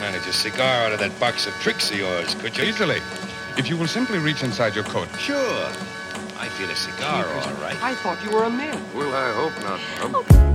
manage a cigar out of that box of tricks of yours, could you? Easily. If you will simply reach inside your coat. Sure. I feel a cigar, all right. I thought you were a man. Well, I hope not, Mom.